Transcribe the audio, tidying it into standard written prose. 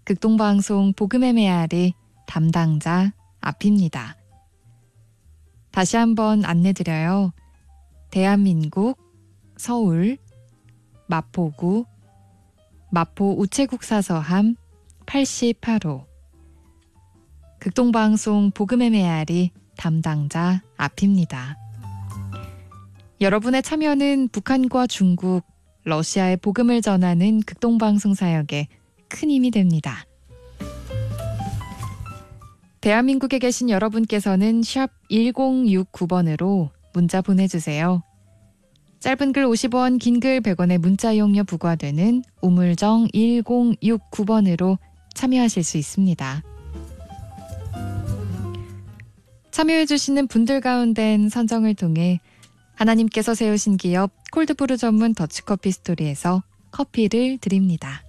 극동방송 복음의 메아리 담당자 앞입니다. 다시 한번 안내드려요. 대한민국 서울 마포구 마포 우체국 사서함 88호 극동방송 복음의 메아리 담당자 앞입니다. 여러분의 참여는 북한과 중국, 러시아의 복음을 전하는 극동방송 사역에 큰 힘이 됩니다. 대한민국에 계신 여러분께서는 샵 1069번으로 문자 보내주세요. 짧은 글 50원, 긴 글 100원의 문자 이용료 부과되는 우물정 1069번으로 참여하실 수 있습니다. 참여해주시는 분들 가운데는 선정을 통해 하나님께서 세우신 기업 콜드브루 전문 더치커피 스토리에서 커피를 드립니다.